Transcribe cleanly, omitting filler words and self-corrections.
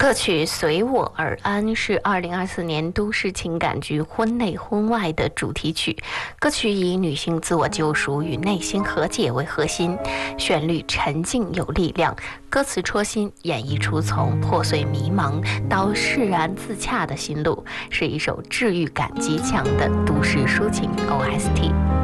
歌曲《随我而安》是2024年都市情感剧婚内婚外的主题曲。歌曲以女性自我救赎与内心和解为核心，旋律沉静有力量，歌词戳心，演绎出从破碎迷茫到释然自洽的心路，是一首治愈感极强的都市抒情 OST。